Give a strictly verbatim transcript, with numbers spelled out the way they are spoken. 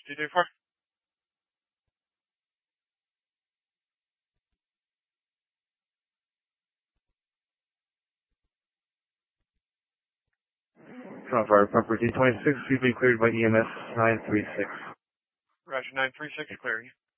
two three four. Toronto Fire Department D twenty-six, you've been cleared by E M S nine three six. Roger, nine three six, clearing.